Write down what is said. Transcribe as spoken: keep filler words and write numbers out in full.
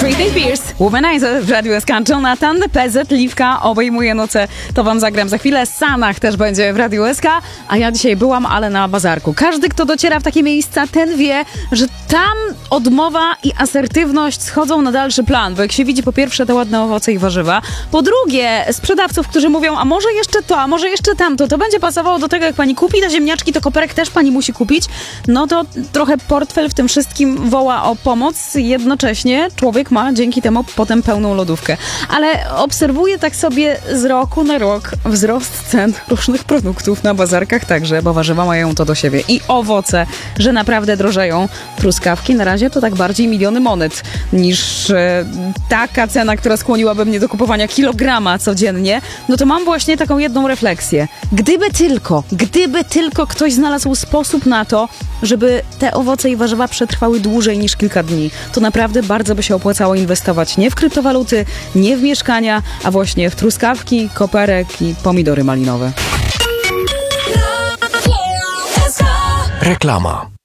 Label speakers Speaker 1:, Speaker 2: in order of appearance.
Speaker 1: Britney Spears, Womanizer w Radiu S K. Jonathan, P Z, Liwka, obejmuje noce. To wam zagram za chwilę. Sanach też będzie w Radiu S K, a ja dzisiaj byłam, ale na bazarku. Każdy, kto dociera w takie miejsca, ten wie, że tam odmowa i asertywność schodzą na dalszy plan, bo jak się widzi po pierwsze te ładne owoce i warzywa, po drugie sprzedawców, którzy mówią, a może jeszcze to, a może jeszcze tamto, to będzie pasowało do tego, jak pani kupi te ziemniaczki, to koperek też pani musi kupić, no to trochę portfel w tym wszystkim woła o pomoc. Jednocześnie człowiek ma dzięki temu potem pełną lodówkę. Ale obserwuję tak sobie z roku na rok wzrost cen różnych produktów na bazarkach także, bo warzywa mają to do siebie. I owoce, że naprawdę drożeją. Truskawki na razie to tak bardziej miliony monet niż e, taka cena, która skłoniłaby mnie do kupowania kilograma codziennie. No to mam właśnie taką jedną refleksję. Gdyby tylko, gdyby tylko ktoś znalazł sposób na to, żeby te owoce i warzywa przetrwały dłużej niż kilka dni, to naprawdę bardzo by się opłacało inwestować nie w kryptowaluty, nie w mieszkania, a właśnie w truskawki, koperek i pomidory malinowe.
Speaker 2: Reklama.